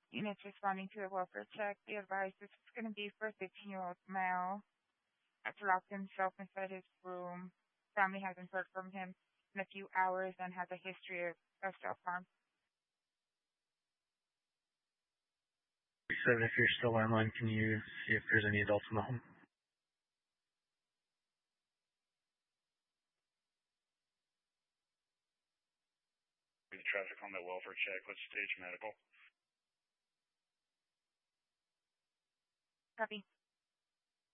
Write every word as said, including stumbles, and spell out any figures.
Units responding to a welfare check. Be advised this is going to be for a fifteen-year-old male that's locked himself inside his room. Family hasn't heard from him in a few hours and has a history of, of self-harm. Seven, if you're still online, can you see if there's any adults in the home? The traffic on that welfare check. Let's stage medical. Copy.